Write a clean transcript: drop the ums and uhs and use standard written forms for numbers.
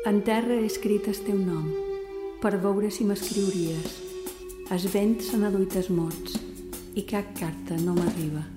En terra he escrit el teu nom, per veure si m'escriuries. El vent se n'aduit els mots i cap carta no m'arriba.